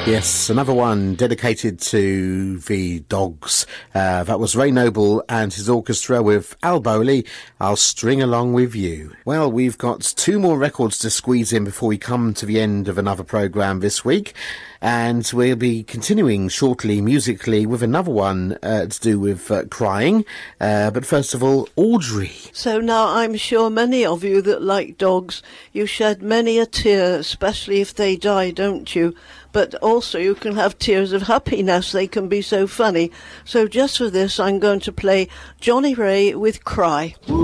Yes, another one dedicated to the dogs. That was Ray Noble and his orchestra with Al Bowley, I'll String Along With You. Well, we've got two more records to squeeze in before we come to the end of another programme this week. And we'll be continuing shortly musically with another one to do with crying. But first of all, Audrey. So now I'm sure many of you that like dogs, you shed many a tear, especially if they die, don't you? But also you can have tears of happiness. They can be so funny. So just for this, I'm going to play Johnny Ray with Cry.